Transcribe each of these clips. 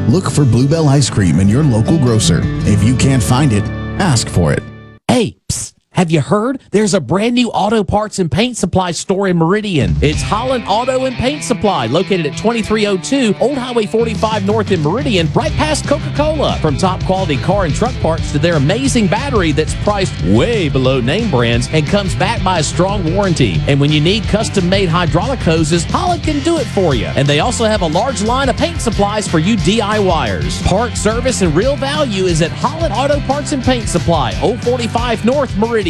Look for Bluebell Ice Cream in your local grocer. If you can't find it, ask for it. Hey, psst. Have you heard? There's a brand new auto parts and paint supply store in Meridian. It's Holland Auto and Paint Supply, located at 2302 Old Highway 45 North in Meridian, right past Coca-Cola. From top quality car and truck parts to their amazing battery that's priced way below name brands and comes backed by a strong warranty. And when you need custom-made hydraulic hoses, Holland can do it for you. And they also have a large line of paint supplies for you DIYers. Part service and real value is at Holland Auto Parts and Paint Supply, 045 North Meridian.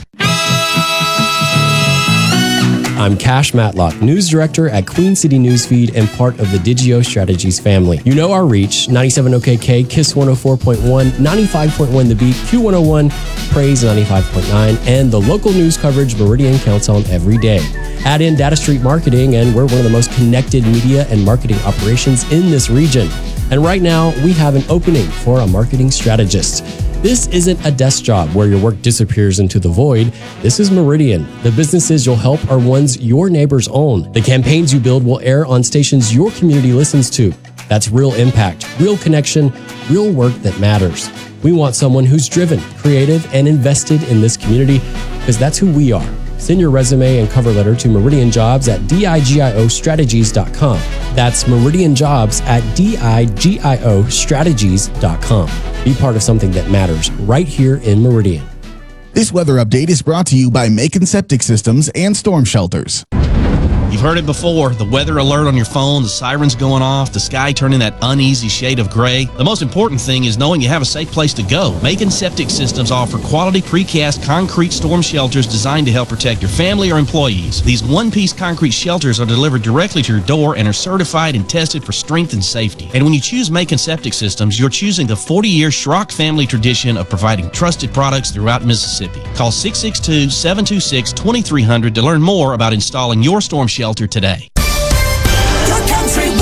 I'm Cash Matlock, news director at Queen City Newsfeed and part of the Digio Strategies family. You know our reach, 97 OKK, KISS 104.1, 95.1 The Beat, Q101, Praise 95.9, and the local news coverage Meridian counts on every day. Add in Data Street Marketing, and we're one of the most connected media and marketing operations in this region. And right now, we have an opening for a marketing strategist. This isn't a desk job where your work disappears into the void. This is Meridian. The businesses you'll help are ones your neighbors own. The campaigns you build will air on stations your community listens to. That's real impact, real connection, real work that matters. We want someone who's driven, creative, and invested in this community because that's who we are. Send your resume and cover letter to Meridian Jobs at digiostrategies.com. That's Meridian Jobs at digiostrategies.com. Be part of something that matters right here in Meridian. This weather update is brought to you by Macon Septic Systems and Storm Shelters. You've heard it before, the weather alert on your phone, the sirens going off, the sky turning that uneasy shade of gray. The most important thing is knowing you have a safe place to go. Macon Septic Systems offer quality precast concrete storm shelters designed to help protect your family or employees. These one-piece concrete shelters are delivered directly to your door and are certified and tested for strength and safety. And when you choose Macon Septic Systems, you're choosing the 40-year Schrock family tradition of providing trusted products throughout Mississippi. Call 662-726-2300 to learn more about installing your storm shelter today.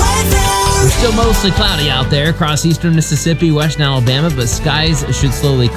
We're still mostly cloudy out there across eastern Mississippi, western Alabama, but skies should slowly